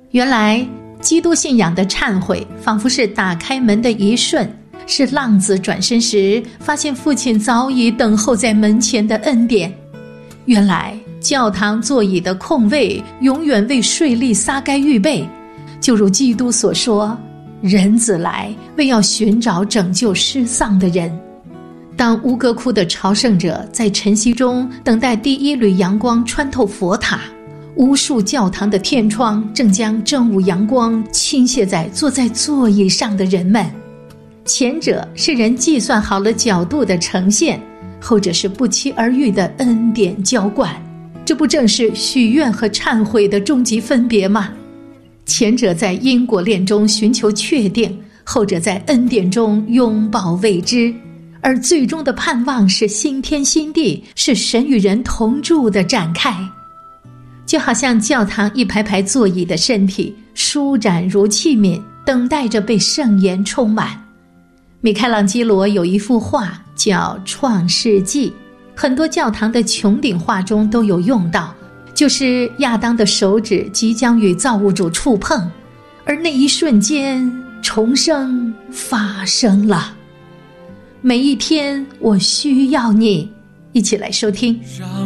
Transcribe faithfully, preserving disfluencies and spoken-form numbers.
原来基督信仰的忏悔仿佛是打开门的一瞬，是浪子转身时发现父亲早已等候在门前的恩典。原来教堂座椅的空位永远为税吏撒该预备，就如基督所说，人子来为要寻找拯救失丧的人。当吴哥窟的朝圣者在晨曦中等待第一缕阳光穿透佛塔，无数教堂的天窗正将正午阳光倾泻在坐在座椅上的人们。前者是人计算好了角度的呈现，后者是不期而遇的恩典浇灌。这不正是许愿和忏悔的终极分别吗？前者在因果链中寻求确定，后者在恩典中拥抱未知，而最终的盼望是新天新地，是神与人同住的展开。就好像教堂一排排座椅的身体舒展如器皿，等待着被圣言充满。米开朗基罗有一幅画叫《创世纪》，很多教堂的穹顶画中都有用到，就是亚当的手指即将与造物主触碰，而那一瞬间重生发生了。每一天我需要你，一起来收听。